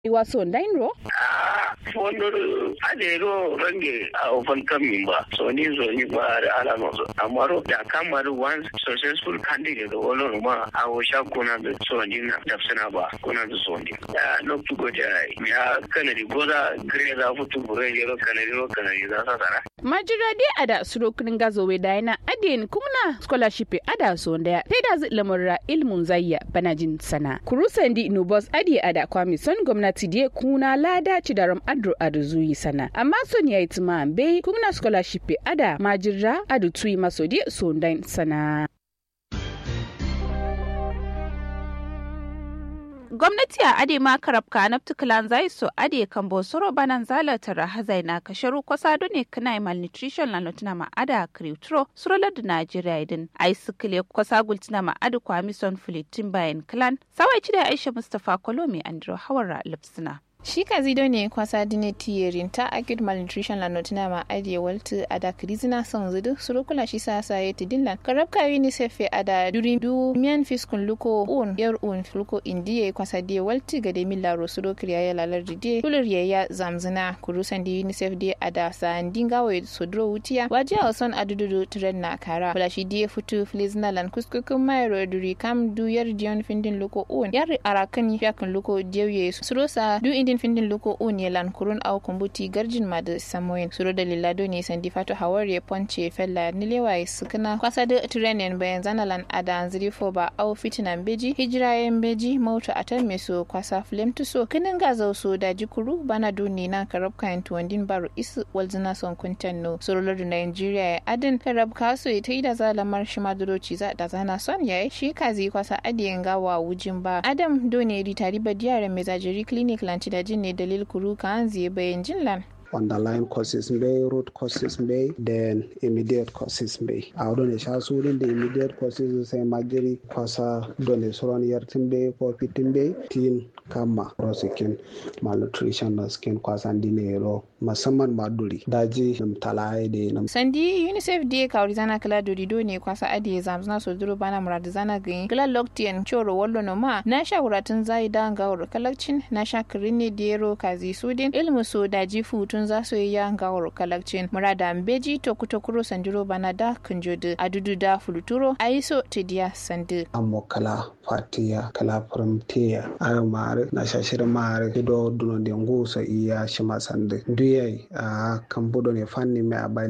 Iwaso ndainro? Fondor adero range a open coming ba. So ni ba da alama so. Amaro da kamar one successful candidate wala ma a washa kuna da so ni na tafsina ba kuna da so ni. No to go jai. Ya kana di goda greza futu bure yero kana za sa sara. Majira dai ada surokin gazo we daina adin kuma scholarship ada so ndaya. Teda lamurra ilmun zayya banajin sana. Kurusandi nubos adi ada kwami son gwamnati die kuna lada ci daram adro aduzuyi sana. Amma son yayi tuma be kuma scholarship ada majira adu tui maso die so ndain sana. Gwamnati a ade ma karabka na tukulan zai so ade kan bosoro banan zalata rahazai na kasharu kwasado ne kana malnutrition la notina ma ada kriutro surola da Najeriya din ai sukule kwasa gultina ma adu kwamison fulitin bayan clan sawai ci da Aisha Mustafa Kolomi Andro Hawara Lipsina. Shi kazido ne kwasa dine tiyerin ta acute malnutrition la notina ma adiye waltu ada krizina son zudu surukula shi sa ti dinlan karabka UNICEF ada durin du mian fiskun luko un yar un luko indiye kwasa die waltu gade millaro suro kriya lalar dide kulur ya zamzina kurusan di UNICEF die ada san dingawe sodro wutiya waje son adudu tren na kara bula shi die futu flizna lan kuskukun mayro duri kam du yar dion findin luko un yar arakan yakan luko jewye surosa du indin findin loko unye lan kurun au kumbuti garjin ma da samoyin suro da lilado ne sandi fato hawari ponce fella nilewa sukuna kwasa da trenen bayan zanalan ada ziri fo ba au fitinan beji hijirayen beji mauta atan meso kwasa flem tuso kinin gaza so da jikuru bana duni na karab kayan tuwandin baro isu walzina son kuntanno suro da Nigeria ya adin karab kaso ita ida zalamar shi maduroci za da zana son yayi shi kazi kwasa adiyen gawa wujin ba adam doni ritari badiyare mezajiri clinic lanci da ne dalil kuru kan zai bayan jinlan. Underlying causes may, root causes may, then immediate causes may. I don't know the immediate causes say magiri kwasa done soron yartin bay ko pitin bay tin kama rosikin malnutrition na skin kwasa dinero musamman maduri daji nam talaye de nam sandi UNICEF die kaurizana kala dorido ne kwasa ade zamzana so duro bana muradizana gin kala loktien choro wallo no ma na sha wuratin zai danga wur kalakcin na sha kirinne diero kazi sudin ilmu so daji futun za su yi yan gawar kalakcin murada mbeji to kutokuro sanjiro bana da kunjodu adudu da fuluturo aiso tidiya sandu amokala fatiya kala frontier mare na shashir mare do duno de nguso iya shima sande duyai a kambudo ne fanni me abai